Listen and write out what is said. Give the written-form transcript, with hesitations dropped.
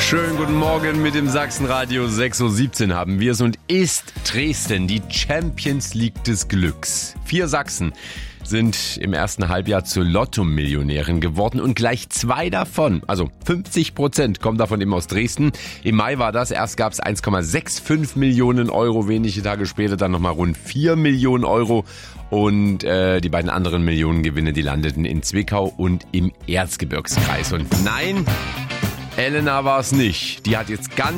Schönen guten Morgen mit dem Sachsenradio 6.17 Uhr haben wir es und ist Dresden die Champions League des Glücks. 4 Sachsen sind im ersten Halbjahr zu Lotto-Millionären geworden und gleich 2 davon, also 50%, kommen davon eben aus Dresden. Im Mai war das, erst gab es 1,65 Millionen Euro, wenige Tage später dann nochmal rund 4 Millionen Euro. Und die beiden anderen Millionengewinne, die landeten in Zwickau und im Erzgebirgskreis. Und nein, Elena war es nicht. Die hat jetzt ganz